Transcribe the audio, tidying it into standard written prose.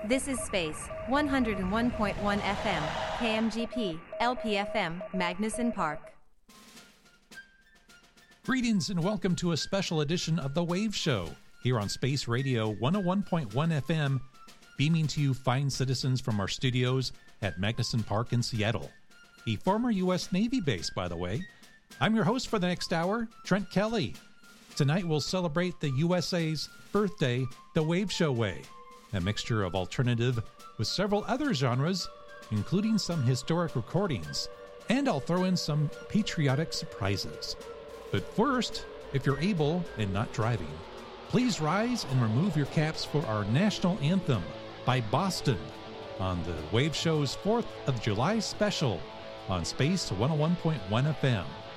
This is Space, 101.1 FM, KMGP, LPFM, Magnuson Park. Greetings and welcome to a special edition of The Wave Show, here on Space Radio 101.1 FM, beaming to you fine citizens from our studios at Magnuson Park in Seattle, a former U.S. Navy base, by the way. I'm your host for the next hour, Trent Kelly. Tonight we'll celebrate the USA's birthday the Wave Show way, a mixture of alternative with several other genres, including some historic recordings, and I'll throw in some patriotic surprises. But first, if you're able and not driving, please rise and remove your caps for our national anthem by Boston on the Wave Show's 4th of July special on Space 101.1 FM.